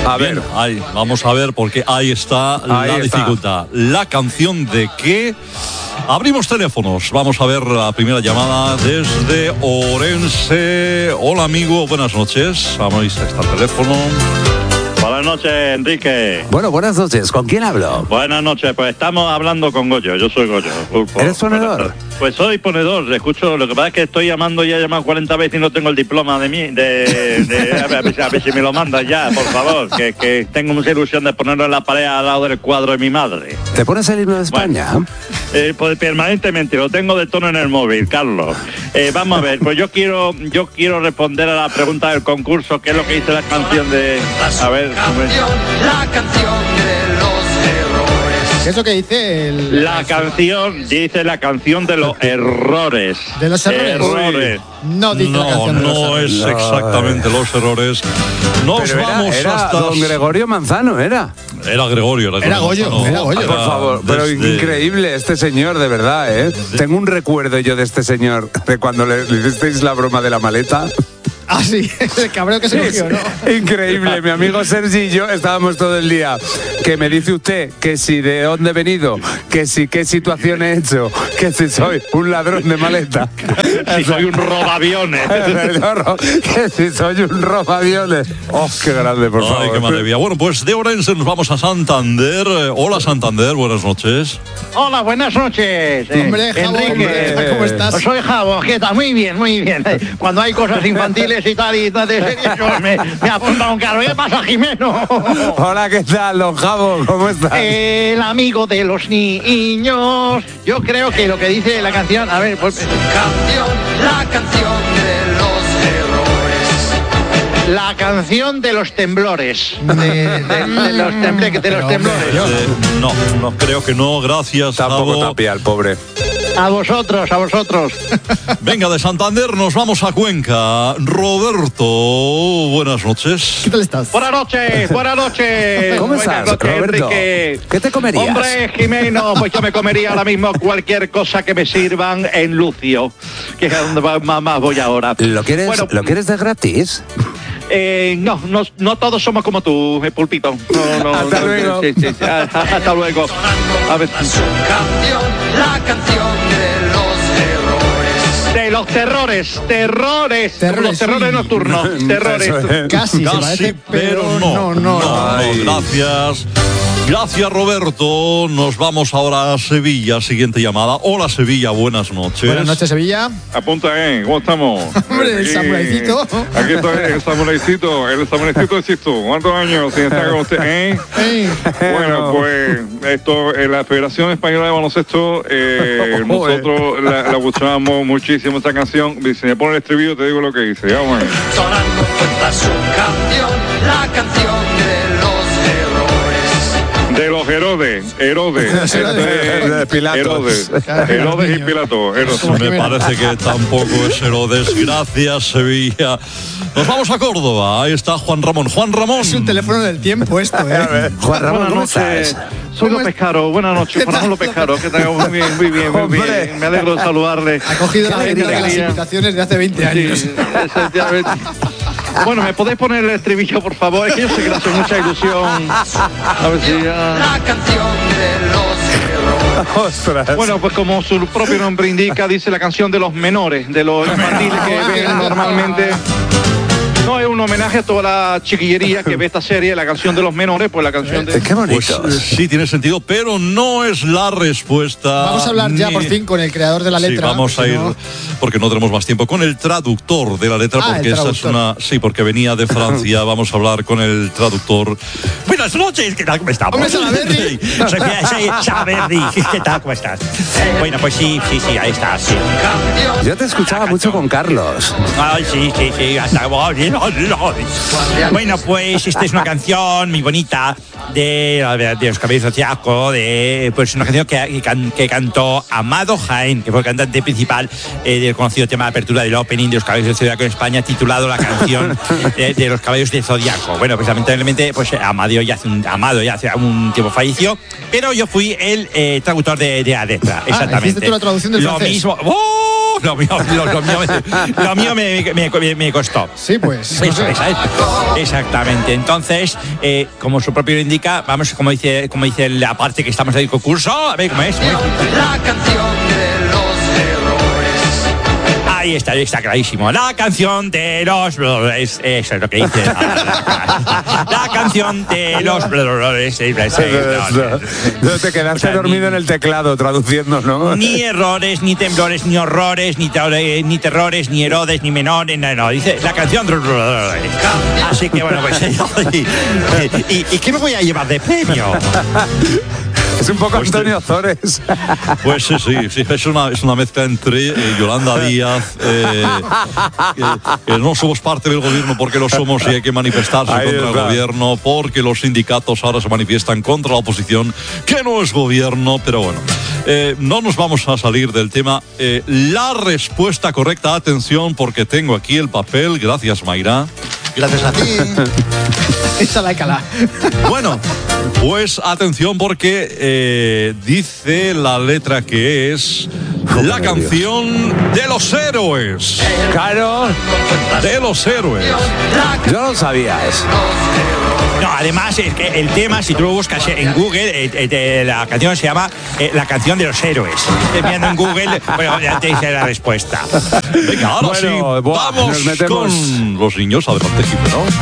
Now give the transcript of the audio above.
A ver. Bien, ahí, vamos a ver, porque ahí está la dificultad. La canción de qué. Abrimos teléfonos. Vamos a ver la primera llamada desde Orense. Hola, amigo. Buenas noches. Ahí está el teléfono. Buenas noches, Enrique. Bueno, buenas noches. ¿Con quién hablo? Buenas noches, pues estamos hablando con Goyo. Yo soy Goyo. ¿Eres ponedor? Pues soy ponedor, escucho. Lo que pasa es que estoy llamando, ya he llamado 40 veces y no tengo el diploma de mí. A ver si me lo mandas ya, por favor. Que tengo mucha ilusión de ponerlo en la pared al lado del cuadro de mi madre. ¿Te pones el himno de España? Bueno, pues permanentemente, lo tengo de tono en el móvil, Carlos. Vamos a ver, pues yo quiero responder a la pregunta del concurso, ¿qué es lo que dice la canción de... A ver... La canción de los errores. ¿Qué es lo que dice La canción, dice la canción de los errores. ¿De los errores? No dice la canción de los errores. No es exactamente los errores. Nos Pero vamos era hasta... don Gregorio Manzano, ¿era? Era Gregorio. Era Goyo. Por favor, pero increíble este señor, de verdad, ¿eh? Tengo un recuerdo yo de este señor, de cuando le hicisteis la broma de la maleta. Ah, sí, el cabreo que se cogió, ¿no? Increíble, mi amigo Sergi y yo estábamos todo el día. Que me dice usted que si de dónde he venido, que si qué situación he hecho, que si soy un ladrón de maleta, si soy un robaviones. Que si soy un robaviones. Oh, qué grande, por favor. Ay, qué maravilla. Bueno, pues de Orense nos vamos a Santander. Hola, Santander, buenas noches. Hola, buenas noches. Hombre, Javo, Enrique, ¿cómo estás? Soy Javo, ¿qué tal? Muy bien, muy bien. Cuando hay cosas infantiles y tal de serie, yo me apunta un carro. ¿Qué pasa, Jimeno? Hola, ¿qué tal, don Javo? ¿Cómo estás? El amigo de los niños. Yo creo que lo que dice la canción, a ver, pues... La canción de los errores. La canción de los temblores. De los temblores. No, creo que no, gracias. Tampoco Javo. Tapia, el pobre. A vosotros. Venga, de Santander nos vamos a Cuenca. Roberto, buenas noches. ¿Qué tal estás? Buenas noches. ¿Cómo estás, noches, Roberto? Enrique. ¿Qué te comerías? Hombre, Jimeno, pues yo me comería ahora mismo cualquier cosa que me sirvan en Lucio, que es donde más voy ahora. ¿Lo quieres de gratis? No todos somos como tú, Pulpito. No, Hasta luego. Sí, hasta luego. A ver. La canción de los errores. Terrores. Los terrores nocturnos. Terrores. Casi, se parece, pero no. Gracias, Roberto. Nos vamos ahora a Sevilla. Siguiente llamada. Hola, Sevilla. Buenas noches. Buenas noches, Sevilla. Apunta, ¿cómo estamos? Hombre, el samuraycito. Aquí estoy, el samuraycito existe. ¿Cuántos años sin estar con usted, Bueno, pues esto, en la Federación Española de Baloncesto, nosotros la gustamos muchísimo esta canción. Si me pone el estribillo te digo lo que dice. Vamos a ver. Sonando cuenta su canción, la canción de los errores. De los Herodes. Herodes y Pilato. Me parece que tampoco es Herodes. Gracias, Sevilla. Nos vamos a Córdoba. Ahí está Juan Ramón. Es un teléfono del tiempo esto, ¿eh? Juan Ramón, ¿cómo estás? Soy López Caro. Buenas noches, Juan Ramón López Caro. Que tenga muy bien. Me alegro de saludarle. Ha cogido la venta de las invitaciones de hace 20 años. Sí, bueno, ¿me podéis poner el estribillo, por favor? Es que yo sé que le hace mucha ilusión. A ver si ya... La canción de los errores. Ostras. Bueno, pues como su propio nombre indica, dice la canción de los menores, de los infantiles que ven normalmente. No, es un homenaje a toda la chiquillería que ve esta serie, la canción de los menores, pues la canción de... Qué bonito. Pues, sí, tiene sentido, pero no es la respuesta. Vamos a hablar ya por fin con el creador de la letra. Sí, vamos a ir, porque no tenemos más tiempo, con el traductor de la letra, porque esa es una... Sí, porque venía de Francia. Vamos a hablar con el traductor. Buenas noches, ¿qué tal? ¿Cómo estamos? Hombre, Salaberry. Soy Salaberry, ¿qué tal? ¿Cómo estás? Bueno, pues sí, ahí está, sí. Yo te escuchaba mucho con Carlos. Ay, sí, hasta... Bueno, pues esta es una canción muy bonita de los Caballeros de Zodiaco, pues una canción que cantó Amado Jaén, que fue el cantante principal del conocido tema de apertura del opening de los Caballeros de Zodiaco en España, titulado La canción de los Caballeros de Zodiaco. Bueno, pues lamentablemente, pues Amado ya hace un tiempo falleció, pero yo fui el traductor de la letra, exactamente. ¿Hiciste tú la traducción del francés? Mismo. ¡Oh! lo mío me costó. Sí, pues. Eso, exactamente. Entonces, como su propio indica, vamos, como dice la parte que estamos del concurso, a ver cómo es. La canción de los errores. Ahí está clarísimo. La canción de los errores. Eso es lo que dice. La canción de los errores. No te quedaste dormido en el teclado traduciendo, ¿no? Ni errores, ni temblores, ni horrores, ni terrores, ni Herodes, ni menores. No, dice la canción de los errores. Así que bueno, pues. ¿Y qué me voy a llevar de premio? Es un poco Antonio Ozores. Pues sí, es una mezcla entre Yolanda Díaz, que no somos parte del gobierno porque lo somos y hay que manifestarse contra el gobierno, porque los sindicatos ahora se manifiestan contra la oposición, que no es gobierno, pero bueno. No nos vamos a salir del tema. La respuesta correcta, atención, porque tengo aquí el papel, gracias Mayra. Gracias a ti. Bueno, pues atención porque dice la letra que es la canción de los héroes. Claro. De los héroes. Yo no sabía eso. No, además es que el tema, si tú lo buscas en Google, la canción se llama La canción de los héroes. Viendo en Google, bueno, ya te dice la respuesta. Venga, ahora sí, vamos con los niños. Adelante, Jimeno.